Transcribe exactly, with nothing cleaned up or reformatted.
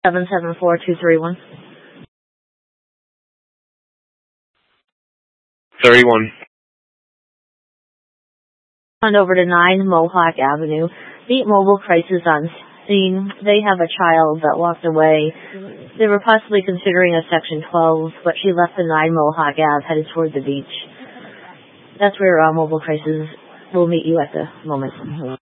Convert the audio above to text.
seven seven four two three one. thirty-one. On over to nine Mohawk Avenue. Beat Mobile Crisis on scene. They have a child that walked away. They were possibly considering a Section twelve, but she left the nine Mohawk Ave headed toward the beach. That's where uh, Mobile Crisis will meet you at the moment.